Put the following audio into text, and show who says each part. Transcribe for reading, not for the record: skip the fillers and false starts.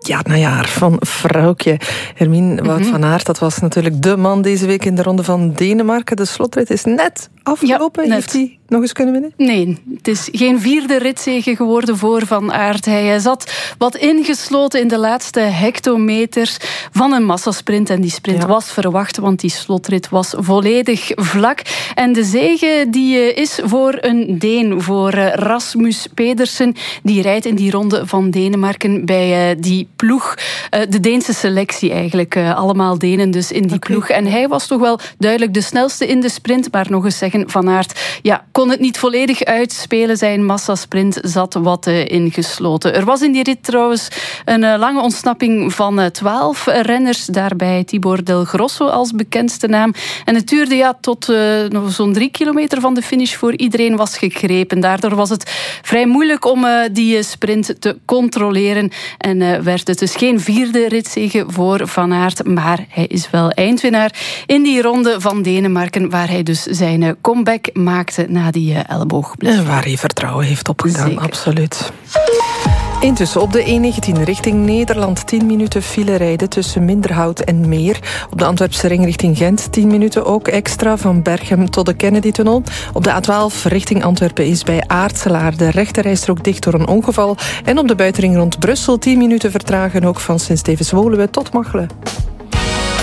Speaker 1: Ja, najaar van Vrouwtje. Hermine Wout van Aert, dat was natuurlijk de man deze week in de Ronde van Denemarken. De slotrit is net afgelopen.
Speaker 2: Ja, net.
Speaker 1: Heeft hij nog eens kunnen winnen?
Speaker 2: Nee, het is geen 4e ritzege geworden voor Van Aert. Hij zat wat ingesloten in de laatste hectometers van een massasprint. En die sprint was verwacht, want die slotrit was volledig vlak. En de zege die is voor een Deen, voor Rasmus Pedersen. Die rijdt in die Ronde van Denemarken bij die ploeg. De Deense selectie eigenlijk. Allemaal Denen dus in die ploeg. En hij was toch wel duidelijk de snelste in de sprint. Maar nog eens zeggen, Van Aert kon het niet volledig uitspelen. Zijn massasprint zat wat ingesloten. Er was in die rit trouwens een lange ontsnapping van 12 renners. Daarbij Tibor Del Grosso als bekendste naam. En het duurde tot nog zo'n 3 kilometer van de finish voor iedereen was gegrepen. Daardoor was het vrij moeilijk om die sprint te controleren. En werd het dus geen 4e ritzege voor Van Aert. Maar hij is wel eindwinnaar in die Ronde van Denemarken, waar hij dus zijn comeback maakte na die elleboogblessure.
Speaker 1: En waar hij vertrouwen heeft opgedaan,
Speaker 2: Zeker.
Speaker 1: Absoluut. Intussen op de E19 richting Nederland 10 minuten file rijden tussen Minderhout en Meer. Op de Antwerpse ring richting Gent 10 minuten ook extra van Berchem tot de Kennedy-tunnel. Op de A12 richting Antwerpen is bij Aartselaar de rechterrijstrook dicht door een ongeval. En op de buitenring rond Brussel 10 minuten vertragen ook van Sint-Stevens-Woluwe tot Machelen.